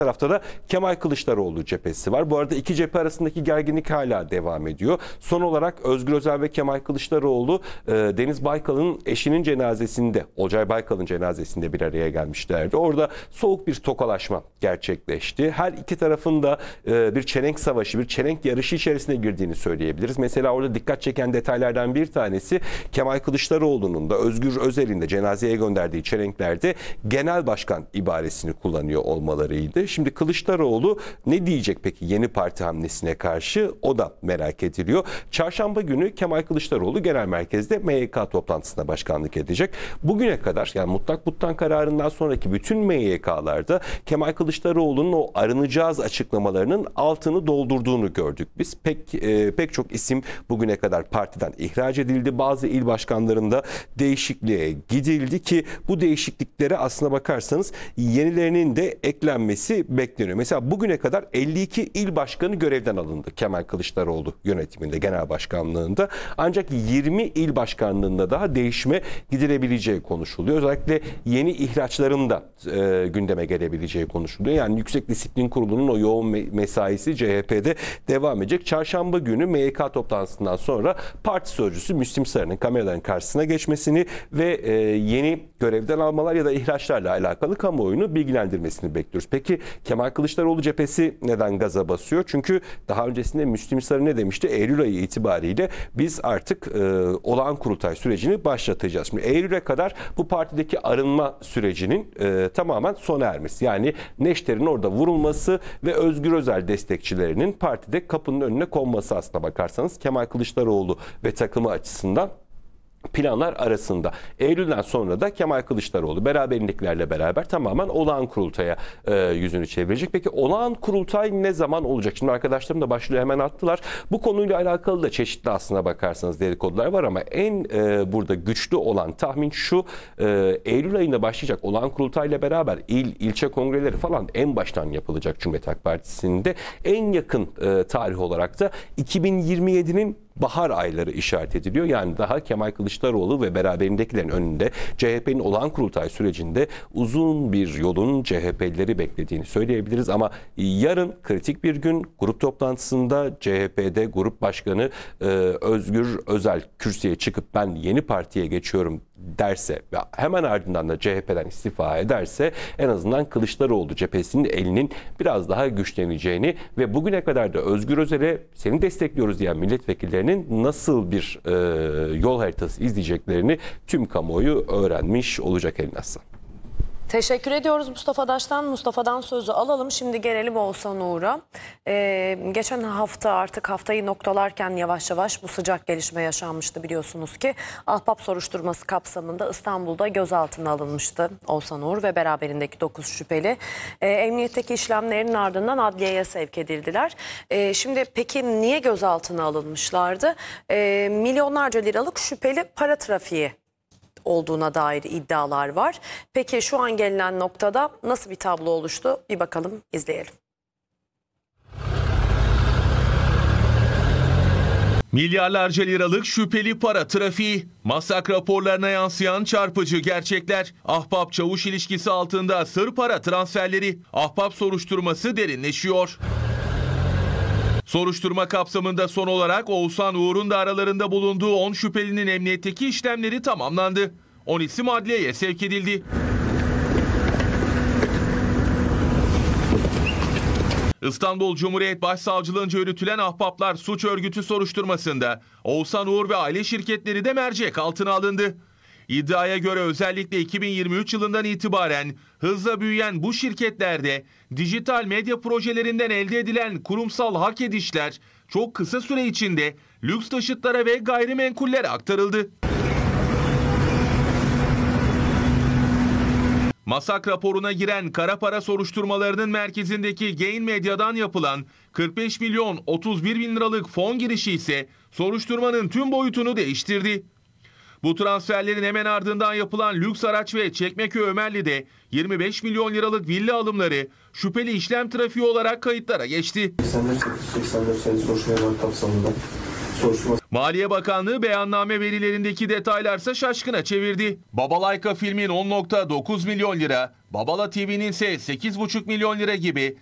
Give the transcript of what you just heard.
tarafta da Kemal Kılıçdaroğlu cephesi var. Bu arada iki cephe arasındaki gerginlik hala devam ediyor. Son olarak Özgür Özel ve Kemal Kılıçdaroğlu Deniz Baykal'ın eşinin cenazesinde, Olcay Baykal'ın cenazesinde bir araya gelmişlerdi. Orada soğuk bir tokalaşma gerçekleşti. Her iki tarafın da bir çelenk savaşı, bir çelenk yarışı içerisine girdiğini söyleyebiliriz. Mesela orada dikkat çeken detaylardan bir tanesi Kemal Kılıçdaroğlu'nun da Özgür Özel'in de cenazeye gönderdiği çelenklerde genel başkan ibaresini kullanıyor olmalarıydı. Şimdi Kılıçdaroğlu ne diyecek peki yeni parti hamlesine karşı? O da merak ediliyor. Çarşamba günü Kemal Kılıçdaroğlu genel merkezde MYK toplantısına başkanlık edecek. Bugüne kadar yani mutlak buttan kararından sonraki bütün MYK'larda Kemal Kılıçdaroğlu'nun o arınacağız açıklamalarının altını doldurduğunu gördük biz. Pek çok isim bugüne kadar partiden ihraç edildi. Bazı il başkanlarında değişikliğe gidildi ki bu değişikliklere aslına bakarsanız yenilerinin de eklenmesi bekleniyor. Mesela bugüne kadar 52 il başkanı görevden alındı Kemal Kılıçdaroğlu yönetiminde, genel başkanlığında. Ancak 20 il başkanlığında daha değişime gidilebileceği konuşuluyor. Özellikle yeni ihraçların da gündeme gelebileceği konuşuluyor. Yani Yüksek Disiplin Kurulu'nun o yoğun mesaisi CHP'de devam edecek. Çarşamba günü MYK toplantısından sonra parti sözcüsü Müslim Sarı'nın kameraların karşısına geçmesini ve yeni görevden almalar ya da ihraçlarla alakalı kamuoyunu bilgilendirmesini bekliyoruz. Peki Kemal Kılıçdaroğlu cephesi neden gaza basıyor? Çünkü daha öncesinde Müslim Sarı ne demişti? Eylül ayı itibariyle biz artık olağan kurultay sürecini başlatacağız. Şimdi Eylül'e kadar bu partideki arınma sürecinin tamamen sona ermesi. Yani neşterin orada vurulması ve Özgür Özel destekçilerinin partide kapının önüne konması aslına bakarsanız Kemal Kılıçdaroğlu ve takımı açısından planlar arasında. Eylül'den sonra da Kemal Kılıçdaroğlu beraberindekilerle beraber tamamen olağan kurultaya yüzünü çevirecek. Peki olağan kurultay ne zaman olacak? Şimdi arkadaşlarım da başlığı hemen attılar. Bu konuyla alakalı da çeşitli aslına bakarsanız dedikodular var ama en burada güçlü olan tahmin şu: Eylül ayında başlayacak olağan kurultayla beraber ilçe kongreleri falan en baştan yapılacak Cumhuriyet Halk Partisi'nde. En yakın tarih olarak da 2027'nin bahar ayları işaret ediliyor. Yani daha Kemal Kılıçdaroğlu ve beraberindekilerin önünde CHP'nin olağan kurultay sürecinde uzun bir yolun CHP'lileri beklediğini söyleyebiliriz. Ama yarın kritik bir gün, grup toplantısında CHP'de Grup Başkanı Özgür Özel kürsüye çıkıp ben yeni partiye geçiyorum derse ve hemen ardından da CHP'den istifa ederse en azından Kılıçdaroğlu cephesinin elinin biraz daha güçleneceğini ve bugüne kadar da Özgür Özel'e seni destekliyoruz diyen milletvekillerinin nasıl bir yol haritası izleyeceklerini tüm kamuoyu öğrenmiş olacak Elnas'tan. Teşekkür ediyoruz Mustafa Daş'tan. Mustafa'dan sözü alalım. Şimdi gelelim Oğuzhan Uğur'a. Geçen hafta artık haftayı noktalarken yavaş yavaş bu sıcak gelişme yaşanmıştı biliyorsunuz ki. Ahbap soruşturması kapsamında İstanbul'da gözaltına alınmıştı Oğuzhan Uğur ve beraberindeki 9 şüpheli. Emniyetteki işlemlerin ardından adliyeye sevk edildiler. Şimdi peki niye gözaltına alınmışlardı? Milyonlarca liralık şüpheli para trafiği olduğuna dair iddialar var. Peki şu an gelinen noktada nasıl bir tablo oluştu? Bir bakalım, izleyelim. Milyarlarca liralık şüpheli para trafiği, masak raporlarına yansıyan çarpıcı gerçekler, ahbap-çavuş ilişkisi altında sır para transferleri, ahbap soruşturması derinleşiyor. Soruşturma kapsamında son olarak Oğuzhan Uğur'un da aralarında bulunduğu 10 şüphelinin emniyetteki işlemleri tamamlandı. 10 isim adliyeye sevk edildi. İstanbul Cumhuriyet Başsavcılığınca yürütülen ahbaplar suç örgütü soruşturmasında Oğuzhan Uğur ve aile şirketleri de mercek altına alındı. İddiaya göre özellikle 2023 yılından itibaren hızla büyüyen bu şirketlerde dijital medya projelerinden elde edilen kurumsal hak edişler çok kısa süre içinde lüks taşıtlara ve gayrimenkullere aktarıldı. Masak raporuna giren kara para soruşturmalarının merkezindeki Gain Medya'dan yapılan 45 milyon 31 bin liralık fon girişi ise soruşturmanın tüm boyutunu değiştirdi. Bu transferlerin hemen ardından yapılan lüks araç ve Çekmeköy Ömerli'de 25 milyon liralık villa alımları şüpheli işlem trafiği olarak kayıtlara geçti. 84 sayılı soruşturmalar kapsamında soruşturması. Maliye Bakanlığı beyanname verilerindeki detaylarsa şaşkına çevirdi. Babalayka filmin 10,9 milyon lira, Babala TV'nin ise 8,5 milyon lira gibi